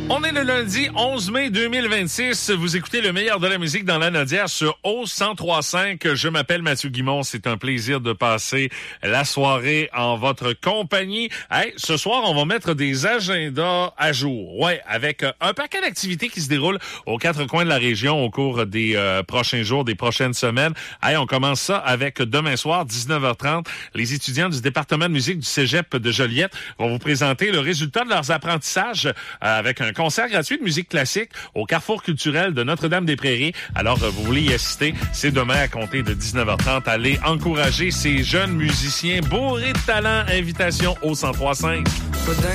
On est le lundi 11 mai 2026. Vous écoutez le meilleur de la musique dans la Nodière sur O1035. Je m'appelle Mathieu Guimond. C'est un plaisir de passer la soirée en votre compagnie. Hey, ce soir, on va mettre des agendas à jour. Ouais, avec un paquet d'activités qui se déroulent aux quatre coins de la région au cours des prochains jours, des prochaines semaines. Hey, on commence ça avec demain soir, 19h30. Les étudiants du département de musique du Cégep de Joliette vont vous présenter le résultat de leurs apprentissages avec un concert gratuit de musique classique au Carrefour culturel de Notre-Dame-des-Prairies. Alors, vous voulez y assister, c'est demain à compter de 19h30. Allez encourager ces jeunes musiciens bourrés de talent. Invitation au 1035.